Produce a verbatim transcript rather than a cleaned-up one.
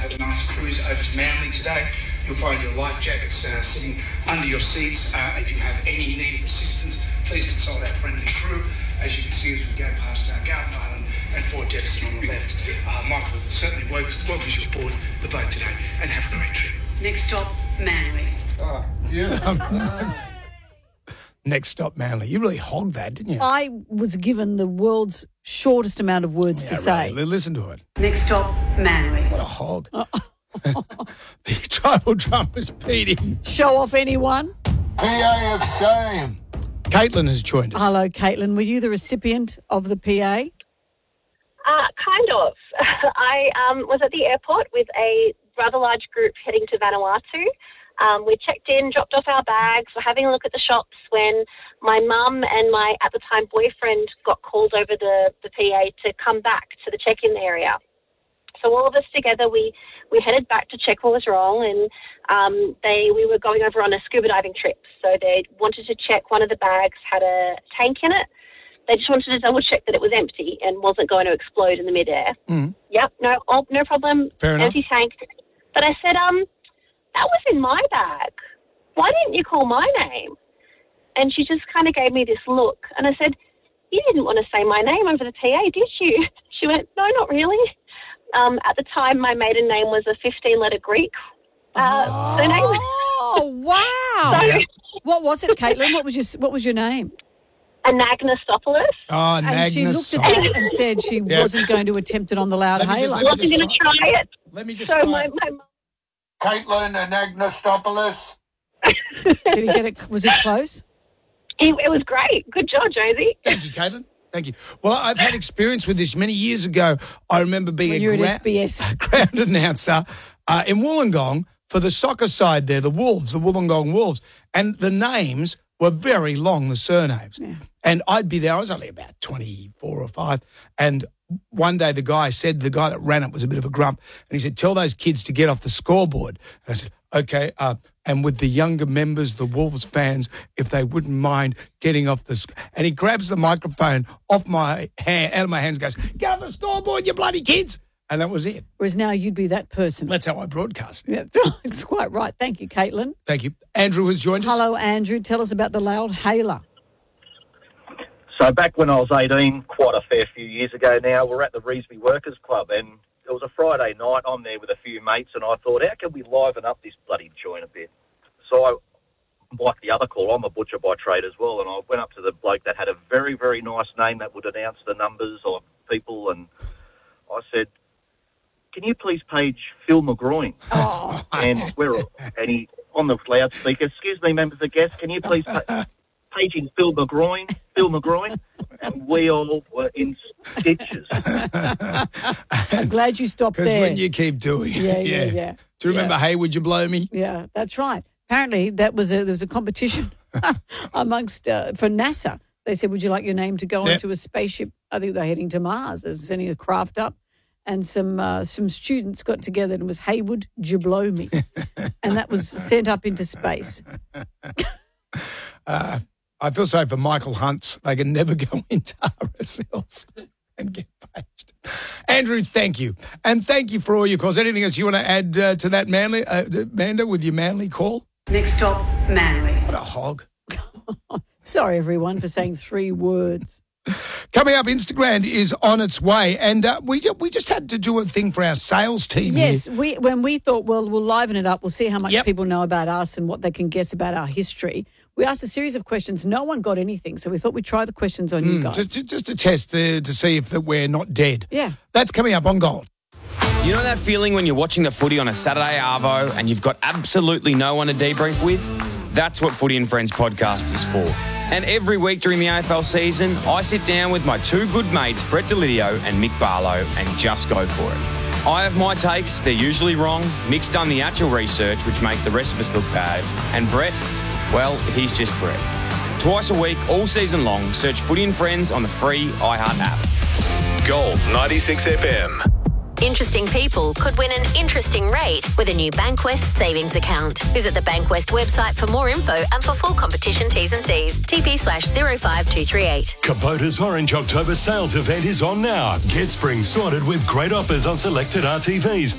have a nice cruise over to Manly today. You'll find your life jackets uh, sitting under your seats. Uh, if you have any need of assistance, please consult our friendly crew. As you can see as we go past uh, Garden Island and Fort Jefferson on the left, uh, Michael certainly welcomes you aboard the boat today, and have a great trip. Next stop, Manly. Oh, yeah. Next stop, Manly. You really hogged that, didn't you? I was given the world's shortest amount of words yeah, to say. Really. Listen to it. Next stop, Manly. What a hog. The tribal drum is beating. Show off anyone? P A of shame. Caitlin has joined us. Hello, Caitlin. Were you the recipient of the P A? Uh, kind of. I um, was at the airport with a rather large group heading to Vanuatu. Um, we checked in, dropped off our bags, were having a look at the shops when my mum and my, at the time, boyfriend got called over the, the P A to come back to the check-in area. So all of us together, we, we headed back to check what was wrong, and um, they we were going over on a scuba diving trip. So they wanted to check one of the bags had a tank in it. They just wanted to double-check that it was empty and wasn't going to explode in the midair. Mm. Yep, no, oh, no problem. Fair enough. Empty tank. But I said, um... that was in my bag. Why didn't you call my name? And she just kind of gave me this look. And I said, you didn't want to say my name over the P A, did you? She went, no, not really. Um, at the time, my maiden name was a fifteen-letter Greek uh, oh. surname. Oh, wow. So, what was it, Caitlin? What was your What was your name? Anagnostopoulos. Oh, And she looked at that and said she Yeah. wasn't going to attempt it on the loud Let me hailer. just- let me Wasn't going to try it. Let me just... So try- my, my Caitlin and Agnostopoulos. Did he get it? Was it close? it, it was great. Good job, Josie. Thank you, Caitlin. Thank you. Well, I've had experience with this many years ago. I remember being When a you were at gra- S B S. ground announcer uh, in Wollongong for the soccer side there, the Wolves, the Wollongong Wolves. And the names were very long, the surnames. Yeah. And I'd be there. I was only about twenty-four or five. And one day the guy said, the guy that ran it was a bit of a grump. And he said, tell those kids to get off the scoreboard. And I said, okay. Uh, and with the younger members, the Wolves fans, if they wouldn't mind getting off the... Sc-. And he grabs the microphone off my hand, out of my hands and goes, get off the scoreboard, you bloody kids. And that was it. Whereas now you'd be that person. That's how I broadcast. Yeah, that's quite right. Thank you, Caitlin. Thank you. Andrew has joined us. Hello, Andrew. Tell us about the loud hailer. So back when I was eighteen, quite a fair few years ago now, we're at the Revesby Workers Club, and it was a Friday night. I'm there with a few mates, and I thought, how can we liven up this bloody joint a bit? So I, like the other call, I'm a butcher by trade as well, and I went up to the bloke that had a very, very nice name that would announce the numbers of people, and I said, can you please page Phil McGroin? Oh. And we're and he on the loudspeaker, excuse me, members of guests, can you please pa- paging Phil McGroin, Phil McGroin? And we all were in stitches. I'm glad you stopped Because there. when you keep doing it. Yeah, yeah, yeah. Do you remember, Yeah. hey, would you blow me? Yeah, that's right. Apparently, that was a, there was a competition amongst uh, for NASA. They said, "Would you like your name to go Yep. onto a spaceship?" I think they're heading to Mars. They're sending a craft up, and some uh, some students got together and it was Haywood Jablow me, and that was sent up into space. Uh, I feel sorry for Michael Hunts. They can never go into R S Ls and get paged. Andrew, thank you. And thank you for all your calls. Anything else you want to add uh, to that, Manly, uh, Amanda, with your Manly call? Next stop, Manly. What a hog. Sorry, everyone, for saying three words. Coming up, Instagram is on its way, and uh, we ju- we just had to do a thing for our sales team Yes, here. we when we thought, well, we'll liven it up. We'll see how much Yep. people know about us and what they can guess about our history. We asked a series of questions. No one got anything, so we thought we'd try the questions on you guys. Just, just- just to test uh, to see if that we're not dead. Yeah. That's coming up on Gold. You know that feeling when you're watching the footy on a Saturday arvo and you've got absolutely no one to debrief with? That's what Footy and Friends podcast is for. And every week during the A F L season, I sit down with my two good mates, Brett Delidio and Mick Barlow, and just go for it. I have my takes, they're usually wrong. Mick's done the actual research, which makes the rest of us look bad. And Brett, well, he's just Brett. Twice a week, all season long, search Footy and Friends on the free iHeart app. Gold ninety-six F M. Interesting people could win an interesting rate with a new Bankwest savings account. Visit the Bankwest website for more info and for full competition T's and C's. T P slash zero five two three eight. Kubota's Orange October sales event is on now. Get spring sorted with great offers on selected R T Vs.